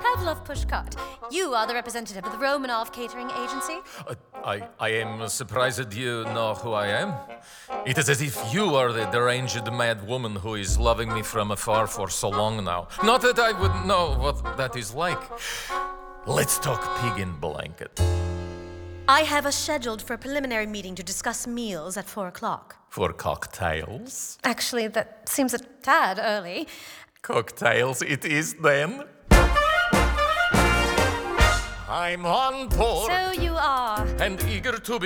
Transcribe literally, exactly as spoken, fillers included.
Pavlov Pushkart. You are the representative of the Romanov Catering Agency. Uh, I, I am surprised that you know who I am. It is as if you are the deranged mad woman who is loving me from afar for so long now. Not that I would know what that is like. Let's talk pig in blanket. I have us scheduled for a preliminary meeting to discuss meals at four o'clock. For cocktails? Actually, that seems a tad early. Cocktails it is then. I'm on board So you are. and eager to be